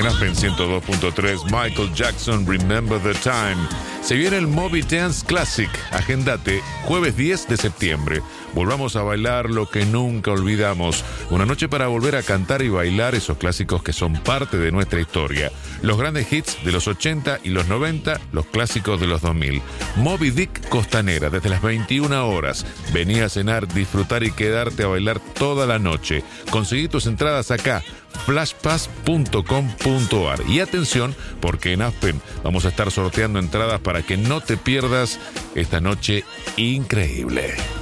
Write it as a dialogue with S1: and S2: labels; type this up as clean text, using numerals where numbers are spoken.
S1: Aspen 102.3, Michael Jackson, Remember the Time. Se viene el Moby Dance Classic. Agendate, jueves 10 de septiembre. Volvamos a bailar lo que nunca olvidamos. Una noche para volver a cantar y bailar esos clásicos que son parte de nuestra historia. Los grandes hits de los 80 y los 90, los clásicos de los 2000. Moby Dick Costanera, desde las 21 horas. Vení a cenar, disfrutar y quedarte a bailar toda la noche. Conseguí tus entradas acá, flashpass.com.ar. Y atención, porque en Aspen vamos a estar sorteando entradas para que no te pierdas esta noche increíble.